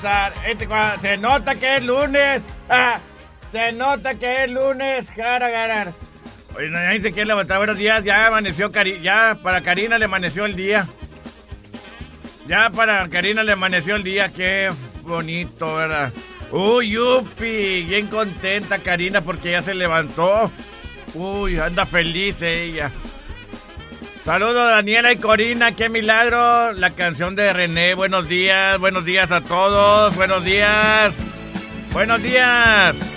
Se nota que es lunes. Se nota que es lunes. Garar. Oye, no dice que levantar. Buenos días. Ya amaneció ya para Karina le amaneció el día. Ya para Karina le amaneció el día. Qué bonito, ¿verdad? Uy, yupi. Bien contenta Karina porque ya se levantó. Uy, anda feliz ella. Saludos Daniela y Corina, qué milagro. La canción de René, buenos días a todos. Buenos días.